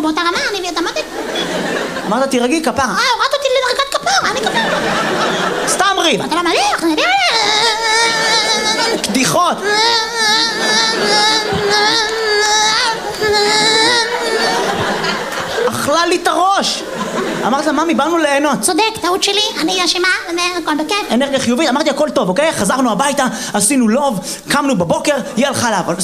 באותה רמה, אני אמרתי... אמרת תירגעי כפרה. הורדת אותי לדרגת כפרה, אני כפרה. סתם ריב. אתה לא מליח, אני יודע... קדיחות. אכלה לי את הראש. אמרת לה, ממי, באנו ליהנות. צודק, טעות שלי, אני אשמה, הכל בכיף. אנרגיה חיובית, אמרתי הכל טוב, אוקיי? חזרנו הביתה, עשינו לוב, קמנו בבוקר, היא הלכה לעבוד.